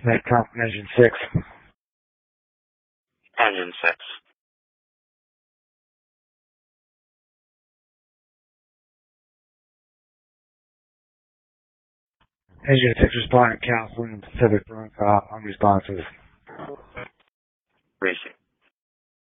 Netcom from Engine 6. Engine 6. Engine 6 responding, California Pacific, unresponsive. Racing.